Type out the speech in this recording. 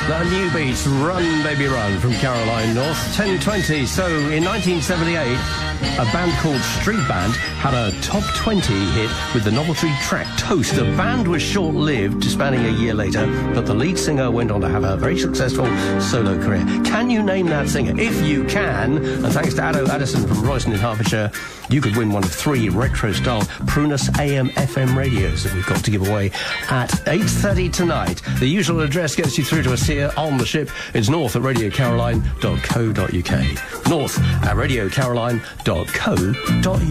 The new beats, Run Baby Run from Caroline North, 10:20. So in 1978, a band called Street Band had a top 20 hit with the novelty track Toast. The band was short-lived, spanning a year later, but the lead singer went on to have a very successful solo career. Can you name that singer? If you can, and thanks to Addo Addison from Royston in Hertfordshire, you could win one of 3 retro-style Prunus AM/FM radios that we've got to give away at 8:30 tonight. The usual address gets you through to us here on the ship. It's north@radiocaroline.co.uk. North@radiocaroline.co.uk.